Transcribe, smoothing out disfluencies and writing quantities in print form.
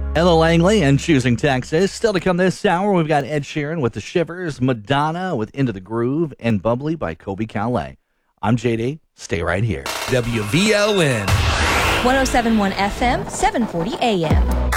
Ella Langley and Choosing Texas. Still to come this hour, we've got Ed Sheeran with The Shivers, Madonna with Into the Groove, and Bubbly by Kobe Calais. I'm JD. Stay right here. WVLN 107.1 FM, 740 AM.